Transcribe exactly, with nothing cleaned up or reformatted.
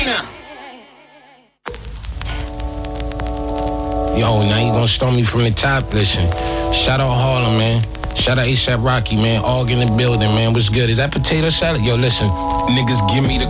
Yo, now you gonna storm me from the top? Listen, shout out Harlem, man. Shout out ASAP Rocky, man. All in the building, man. What's good? Is that potato salad? Yo, listen. Niggas give me the